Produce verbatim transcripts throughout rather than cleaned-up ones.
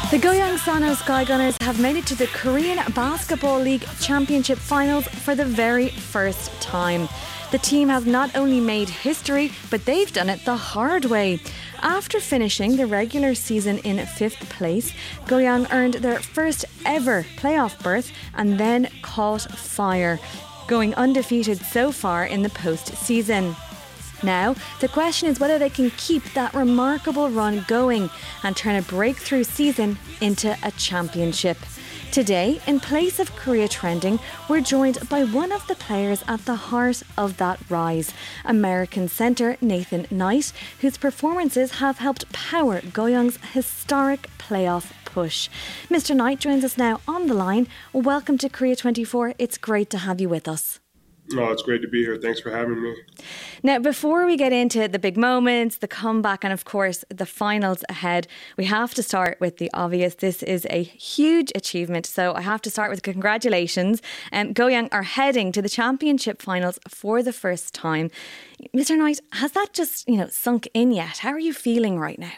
The Goyang Sano Skygunners have made it to the Korean Basketball League Championship Finals for the very first time. The team has not only made history, but they've done it the hard way. After finishing the regular season in fifth place, Goyang earned their first ever playoff berth and then caught fire, going undefeated so far in the postseason. Now, the question is whether they can keep that remarkable run going and turn a breakthrough season into a championship. Today, in place of Korea Trending, we're joined by one of the players at the heart of that rise, American centre Nathan Knight, whose performances have helped power Goyang's historic playoff push. Mister Knight joins us now on the line. Welcome to Korea twenty-four. It's great to have you with us. Oh, it's great to be here. Thanks for having me. Now, before we get into the big moments, the comeback, and of course the finals ahead, we have to start with the obvious. This is a huge achievement, so I have to start with congratulations. Um, Goyang are heading to the championship finals for the first time. Mister Knight, has that just, you know, sunk in yet? How are you feeling right now?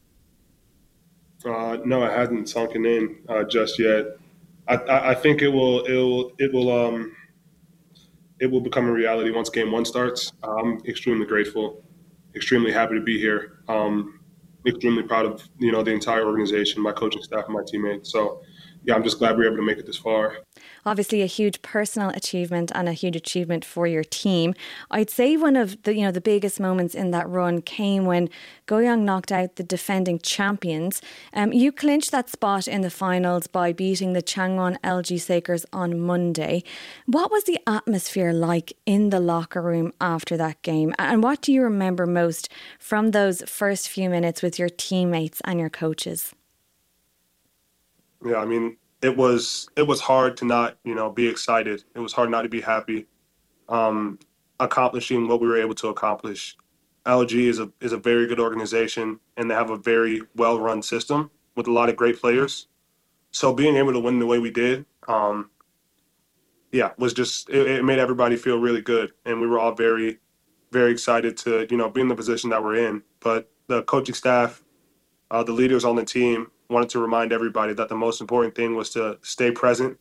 Uh, no, it hasn't sunken in uh, just yet. I, I, I think it will. It will. It will. Um, It will become a reality once game one starts. I'm extremely grateful, extremely happy to be here. Um, extremely proud of, you know, the entire organization, my coaching staff, and my teammates. So, yeah, I'm just glad we were able to make it this far. Obviously a huge personal achievement and a huge achievement for your team. I'd say one of the, you know, the biggest moments in that run came when Goyang knocked out the defending champions. Um, you clinched that spot in the finals by beating the Changwon L G Sakers on Monday. What was the atmosphere like in the locker room after that game? And what do you remember most from those first few minutes with your teammates and your coaches? Yeah, I mean, it was it was hard to not, you know, be excited. It was hard not to be happy, um, accomplishing what we were able to accomplish. L G is a is a very good organization, and they have a very well-run system with a lot of great players. So being able to win the way we did, um, yeah, was just it, it made everybody feel really good, and we were all very, very excited to, you know, be in the position that we're in. But the coaching staff, uh, the leaders on the team, wanted to remind everybody that the most important thing was to stay present.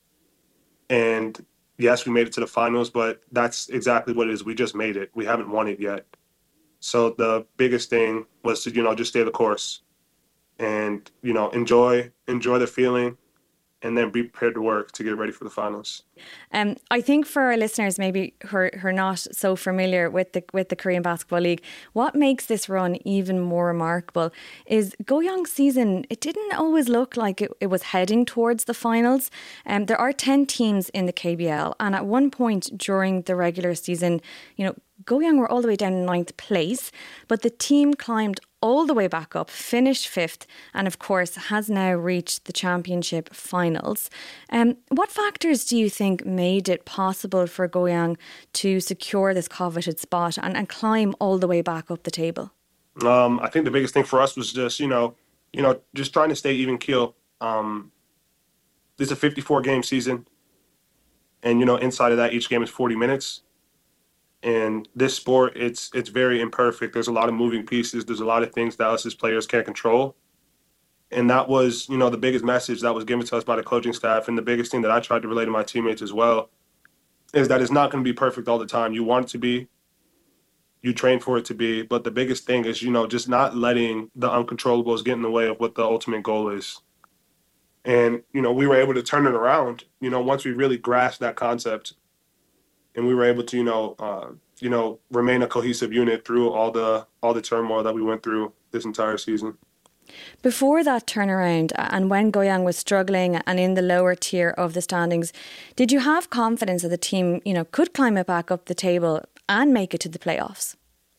And yes, we made it to the finals, but that's exactly what it is. We just made it. We haven't won it yet. So the biggest thing was to, you know, just stay the course and, you know, enjoy, enjoy the feeling, and then be prepared to work to get ready for the finals. Um, I think for our listeners, maybe who are, who are not so familiar with the with the Korean Basketball League, what makes this run even more remarkable is Goyang's season. It didn't always look like it, it was heading towards the finals. Um, there are ten teams in the K B L, and at one point during the regular season, you know, Goyang were all the way down in ninth place, but the team climbed all the way back up, finished fifth, and of course has now reached the championship finals. Um, what factors do you think made it possible for Goyang to secure this coveted spot and, and climb all the way back up the table? Um, I think the biggest thing for us was just, you know, you know, just trying to stay even keel. Um, this is a fifty-four game season, and, you know, inside of that, each game is forty minutes. And this sport, it's it's very imperfect. There's a lot of moving pieces. There's a lot of things that us as players can't control. And that was, you know, the biggest message that was given to us by the coaching staff. And the biggest thing that I tried to relay to my teammates as well is that it's not going to be perfect all the time. You want it to be, you train for it to be. But the biggest thing is, you know, just not letting the uncontrollables get in the way of what the ultimate goal is. And, you know, we were able to turn it around, you know, once we really grasped that concept. And we were able to, you know, uh, you know, remain a cohesive unit through all the all the turmoil that we went through this entire season. Before that turnaround, and when Goyang was struggling and in the lower tier of the standings, did you have confidence that the team, you know, could climb it back up the table and make it to the playoffs?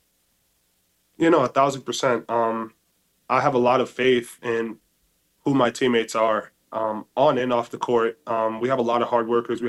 You know, a thousand percent. Um, I have a lot of faith in who my teammates are, um, on and off the court. Um, we have a lot of hard workers. We